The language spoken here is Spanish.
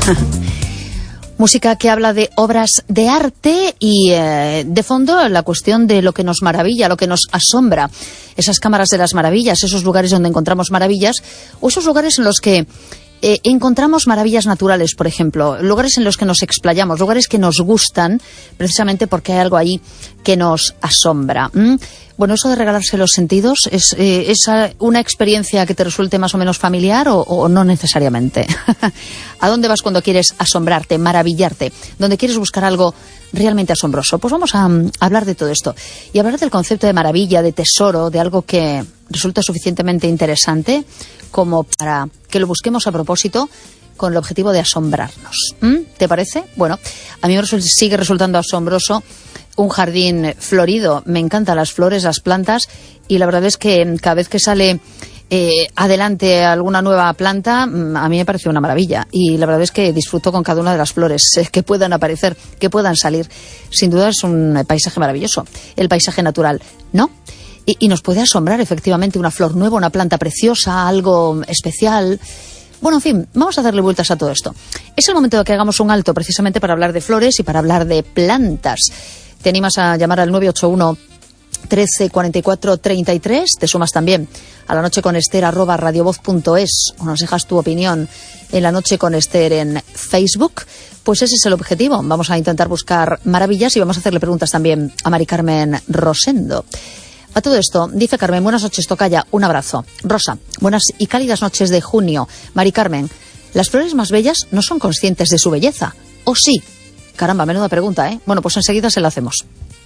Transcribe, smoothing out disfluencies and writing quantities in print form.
Música que habla de obras de arte y de fondo la cuestión de lo que nos maravilla, lo que nos asombra. Esas cámaras de las maravillas, esos lugares donde encontramos maravillas o esos lugares en los que encontramos maravillas naturales, por ejemplo, lugares en los que nos explayamos, lugares que nos gustan precisamente porque hay algo ahí que nos asombra. Bueno, eso de regalarse los sentidos, ¿es una experiencia que te resulte más o menos familiar o no necesariamente? ¿A dónde vas cuando quieres asombrarte, maravillarte? ¿Dónde quieres buscar algo realmente asombroso? Pues vamos a hablar de todo esto y hablar del concepto de maravilla, de tesoro, de algo que resulta suficientemente interesante como para que lo busquemos a propósito con el objetivo de asombrarnos. ¿Te parece? Bueno, a mí me sigue resultando asombroso un jardín florido. Me encantan las flores, las plantas, y la verdad es que cada vez que sale adelante alguna nueva planta, a mí me parece una maravilla. Y la verdad es que disfruto con cada una de las flores que puedan aparecer, que puedan salir. Sin duda es un paisaje maravilloso, el paisaje natural, ¿no? Y nos puede asombrar efectivamente una flor nueva, una planta preciosa, algo especial. Bueno, en fin, vamos a darle vueltas a todo esto. Es el momento de que hagamos un alto precisamente para hablar de flores y para hablar de plantas. Te animas a llamar al 981 13 44 33, te sumas también a La Noche con Ester @radiovoz.es o nos dejas tu opinión en La Noche con Ester en Facebook. Pues ese es el objetivo. Vamos a intentar buscar maravillas y vamos a hacerle preguntas también a Mari Carmen Rosendo. A todo esto, dice Carmen, buenas noches, tocaya, un abrazo. Rosa, buenas y cálidas noches de junio. Mari Carmen, ¿las flores más bellas no son conscientes de su belleza? ¿O sí? Caramba, menuda pregunta, ¿eh? Bueno, pues enseguida se la hacemos.